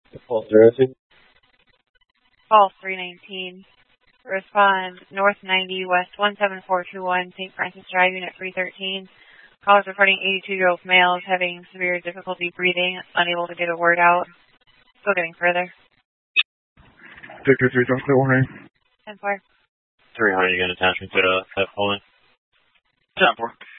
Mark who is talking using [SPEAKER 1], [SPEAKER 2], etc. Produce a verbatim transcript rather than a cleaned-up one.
[SPEAKER 1] Call zero two.
[SPEAKER 2] Call three nineteen. Respond North ninety West one seven four two one, Saint Francis Drive, Unit three thirteen. Call is reporting eighty-two-year-old male is having severe difficulty breathing, unable to get a word out. Still getting further.
[SPEAKER 3] Victor three, don't clear warning.
[SPEAKER 2] ten four.
[SPEAKER 1] three hundred, you got an attachment to uh, that phone?
[SPEAKER 3] ten four.